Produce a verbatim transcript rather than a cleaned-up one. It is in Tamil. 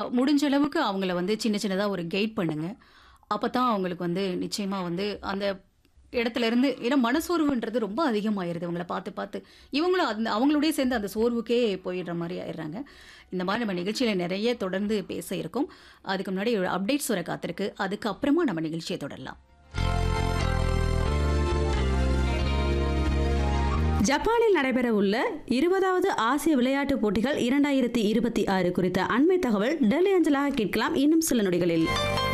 முடிஞ்ச அளவுக்கு அவங்கள வந்து சின்ன சின்னதா ஒரு கைட் பண்ணுங்க. அப்பதான் அவங்களுக்கு வந்து நிச்சயமா வந்து அந்த இடத்துல இருந்து ஏன்னா மனசோர்வுன்றது ரொம்ப அதிகமாயிருது இவங்கள பார்த்து பார்த்து. இவங்களும் அந்த அவங்களோடயே சேர்ந்து அந்த சோர்வுக்கே போயிடுற மாரி ஆயிடுறாங்க. இந்த மாரி நம்ம நிகழ்ச்சியில நெறைய தொடர்ந்து பேச இருக்கோம். அதுக்கு முன்னாடி ஒரு அப்டேட்ஸ் வர காத்திருக்கு. அதுக்கப்புறமா நம்ம நிகழ்ச்சிய தொடரலாம். ஜப்பானில் நடைபெறவுள்ள இருபதாவது ஆசிய விளையாட்டுப் போட்டிகள் இரண்டாயிரத்தி இருபத்தி ஆறு குறித்த அண்மை தகவல் டெல்லி அஞ்சலாக கேட்கலாம் இன்னும் சில நொடிகளில்.